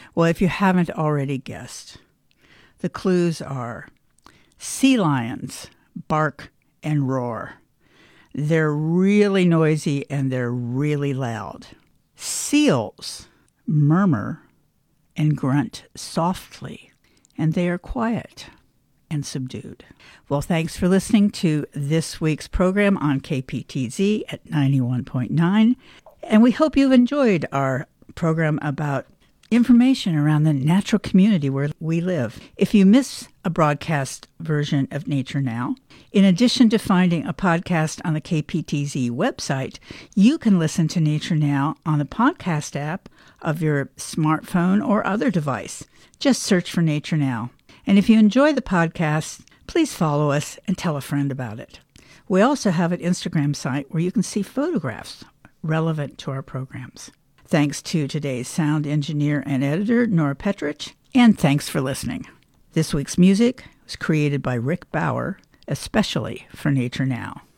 Well, if you haven't already guessed, the clues are sea lions bark and roar. They're really noisy and they're really loud. Seals murmur and grunt softly, and they are quiet and subdued. Well, thanks for listening to this week's program on KPTZ at 91.9, and we hope you've enjoyed our program about information around the natural community where we live. If you miss a broadcast version of Nature Now, in addition to finding a podcast on the KPTZ website, you can listen to Nature Now on the podcast app of your smartphone or other device. Just search for Nature Now. And if you enjoy the podcast, please follow us and tell a friend about it. We also have an Instagram site where you can see photographs relevant to our programs. Thanks to today's sound engineer and editor, Nora Petrich, and thanks for listening. This week's music was created by Rick Bauer, especially for Nature Now.